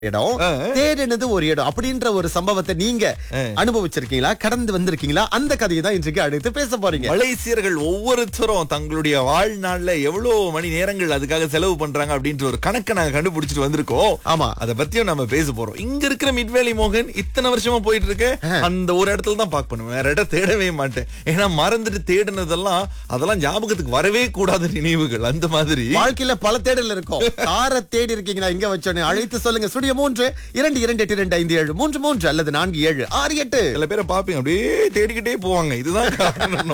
இடம் தேடினது ஒரு இடம் அப்படின்ற ஒரு சம்பவத்தை நீங்க அனுபவிச்சிருக்கீங்களா, கடந்து வந்திருக்கீங்களா? அந்த கதையை தான் இன்றைக்கு அடுத்து பேச போறீங்க. மலேசியர்கள் ஒவ்வொருத்தரும் தங்களுடைய வாழ்நாள்ல எவ்வளவு மணி நேரங்கள் அதுக்காக செலவு பண்றாங்க அப்படின்ற ஒரு கணக்கை நாங்க கண்டுபிடிச்சிட்டு வந்திருக்கோம். ஆமா, அதை பத்தியும் நம்ம பேச போறோம். இங்க இருக்கிற மிட்வேலி மோகன் இத்தனை வருஷமா போயிட்டு இருக்கு, அந்த ஒரு இடத்துல தான் பாக் பண்ணுவேன், வேற இடம் தேடவே மாட்டேன். ஏன்னா மறந்துட்டு தேடினதெல்லாம் அதெல்லாம் ஞாபகத்துக்கு வரவே கூடாத நினைவுகள். அந்த மாதிரி வாழ்க்கையில பல தேடல் இருக்கும். யார தேடி இருக்கீங்களா இங்க வச்சோன்னு அழைத்து சொல்லுங்க. ஸ்டுடியோ 3 2282573 அல்லது 4768. சில பேரை பாப்பீங்க அப்படியே தேடிக்கிட்டே போவாங்க. இதுதான் காரணம்.